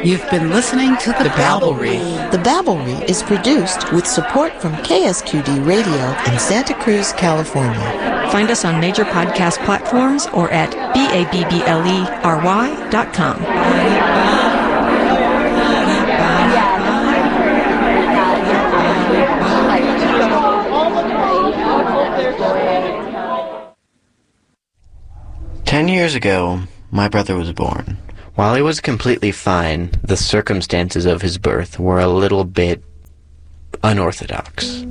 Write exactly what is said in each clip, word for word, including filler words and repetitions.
You've been listening to The Babblery. The Babblery is produced with support from K S Q D Radio in Santa Cruz, California. Find us on major podcast platforms or at B A B B L E R Y dot com. Ten years ago, my brother was born. While he was completely fine, the circumstances of his birth were a little bit unorthodox.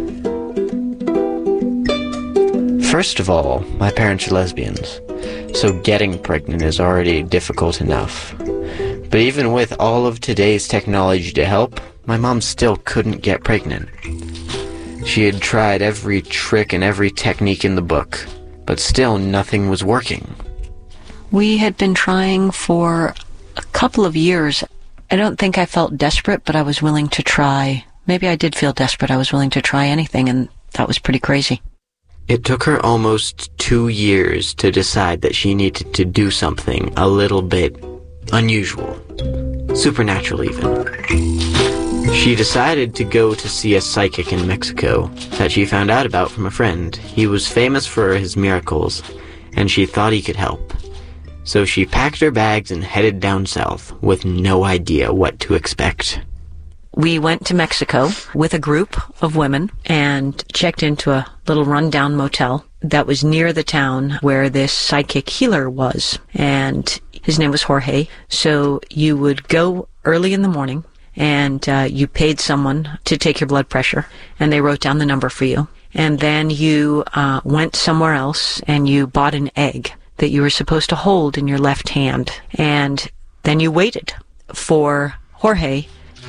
First of all, my parents are lesbians, so getting pregnant is already difficult enough. But even with all of today's technology to help, my mom still couldn't get pregnant. She had tried every trick and every technique in the book, but still nothing was working. We had been trying for a couple of years. I don't think I felt desperate, but I was willing to try. Maybe I did feel desperate. I was willing to try anything, and that was pretty crazy. It took her almost two years to decide that she needed to do something a little bit unusual. Supernatural, even. She decided to go to see a psychic in Mexico that she found out about from a friend. He was famous for his miracles, and she thought he could help. So she packed her bags and headed down south with no idea what to expect. We went to Mexico with a group of women and checked into a little rundown motel that was near the town where this psychic healer was. And his name was Jorge. So you would go early in the morning and uh, you paid someone to take your blood pressure, and they wrote down the number for you. And then you uh, went somewhere else and you bought an egg that you were supposed to hold in your left hand. And then you waited for Jorge,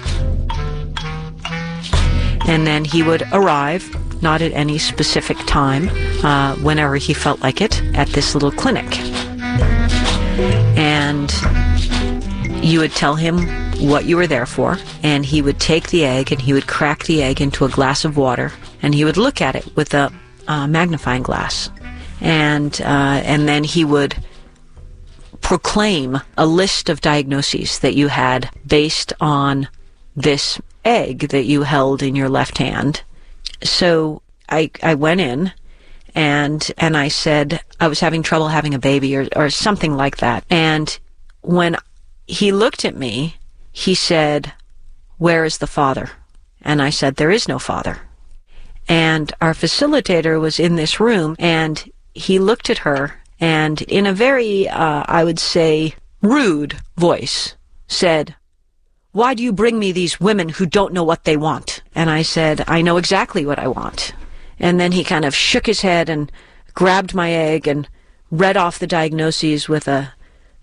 and then he would arrive, not at any specific time, uh, whenever he felt like it, at this little clinic. And you would tell him what you were there for, and he would take the egg and he would crack the egg into a glass of water, and he would look at it with a uh, magnifying glass. And uh, and then he would proclaim a list of diagnoses that you had based on this egg that you held in your left hand. So I I went in and and I said I was having trouble having a baby or, or something like that. And when he looked at me, he said, "Where is the father?" And I said, "There is no father." And our facilitator was in this room, and he looked at her and in a very, uh, I would say, rude voice said, "Why do you bring me these women who don't know what they want?" And I said, "I know exactly what I want." And then he kind of shook his head and grabbed my egg and read off the diagnoses with a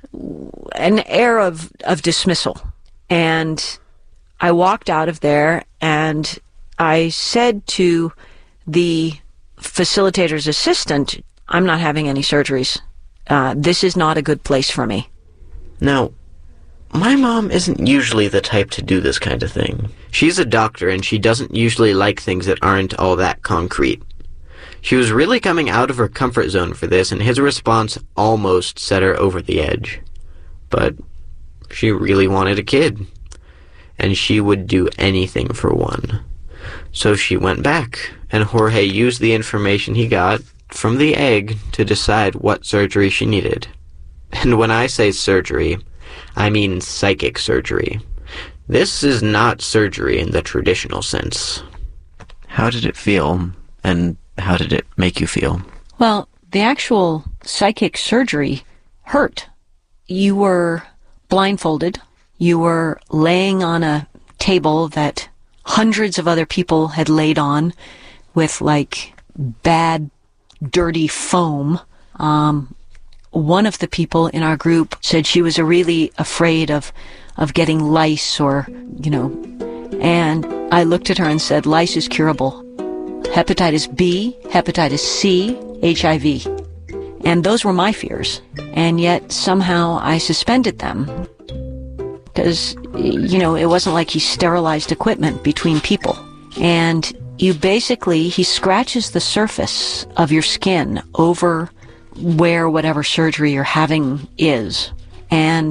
an air of, of dismissal. And I walked out of there and I said to the facilitator's assistant, "I'm not having any surgeries. Uh, this is not a good place for me." Now, my mom isn't usually the type to do this kind of thing. She's a doctor, and she doesn't usually like things that aren't all that concrete. She was really coming out of her comfort zone for this, and his response almost set her over the edge. But she really wanted a kid, and she would do anything for one. So she went back, and Jorge used the information he got from the egg to decide what surgery she needed. And when I say surgery, I mean psychic surgery. This is not surgery in the traditional sense. How did it feel, and how did it make you feel? Well, the actual psychic surgery hurt. You were blindfolded. You were laying on a table that hundreds of other people had laid on with, like, bad, dirty foam. Um, one of the people in our group said she was really afraid of, of getting lice or, you know, and I looked at her and said, "Lice is curable. Hepatitis B, hepatitis C, H I V. And those were my fears. And yet somehow I suspended them. Because, you know, it wasn't like he sterilized equipment between people. And you basically, he scratches the surface of your skin over where whatever surgery you're having is. And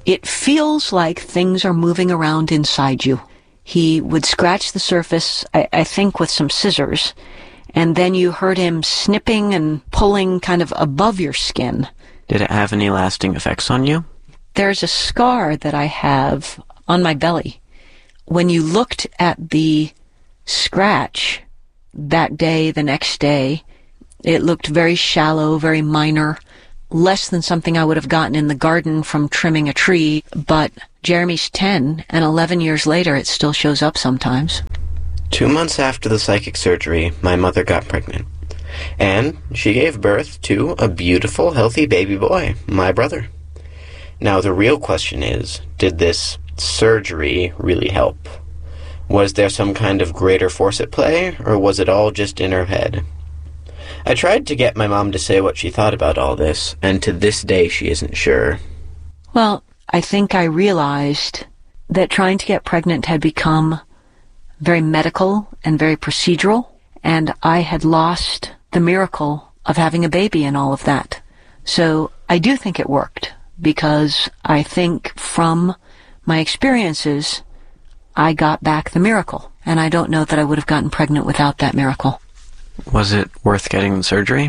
it feels like things are moving around inside you. He would scratch the surface, I, I think, with some scissors, and then you heard him snipping and pulling kind of above your skin. Did it have any lasting effects on you? There's a scar that I have on my belly. When you looked at the scratch that day, the next day, it looked very shallow, very minor, less than something I would have gotten in the garden from trimming a tree, but Jeremy's ten, and eleven years later it still shows up sometimes. Two months after the psychic surgery, my mother got pregnant. And she gave birth to a beautiful, healthy baby boy, my brother. Now, the real question is, did this surgery really help? Was there some kind of greater force at play, or was it all just in her head? I tried to get my mom to say what she thought about all this, and to this day she isn't sure. Well, I think I realized that trying to get pregnant had become very medical and very procedural, and I had lost the miracle of having a baby and all of that. So I do think it worked, because I think from my experiences, I got back the miracle, and I don't know that I would have gotten pregnant without that miracle. Was it worth getting the surgery?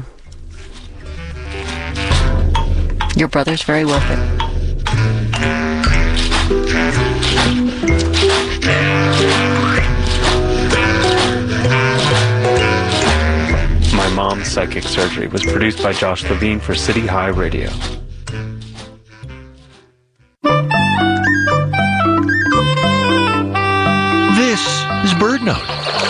Your brother's very worth it. My Mom's Psychic Surgery was produced by Josh Levine for City High Radio. This is BirdNote.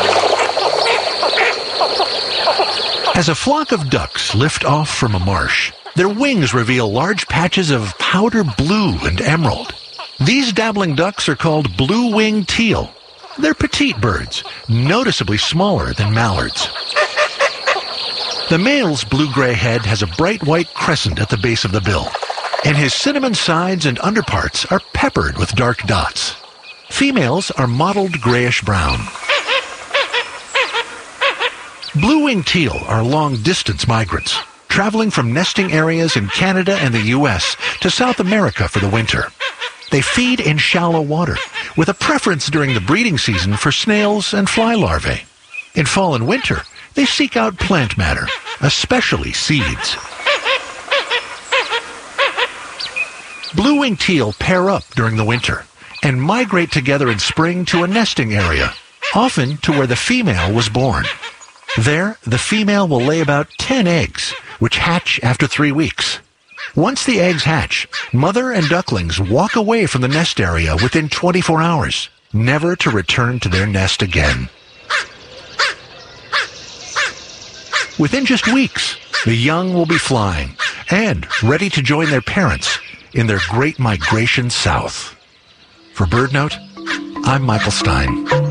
As a flock of ducks lift off from a marsh, their wings reveal large patches of powder blue and emerald. These dabbling ducks are called blue-winged teal. They're petite birds, noticeably smaller than mallards. The male's blue-gray head has a bright white crescent at the base of the bill, and his cinnamon sides and underparts are peppered with dark dots. Females are mottled grayish-brown. Blue-winged teal are long-distance migrants, traveling from nesting areas in Canada and the U S to South America for the winter. They feed in shallow water, with a preference during the breeding season for snails and fly larvae. In fall and winter, they seek out plant matter, especially seeds. Blue-winged teal pair up during the winter and migrate together in spring to a nesting area, often to where the female was born. There, the female will lay about ten eggs, which hatch after three weeks. Once the eggs hatch, mother and ducklings walk away from the nest area within twenty-four hours, never to return to their nest again. Within just weeks, the young will be flying and ready to join their parents in their great migration south. For BirdNote, I'm Michael Stein.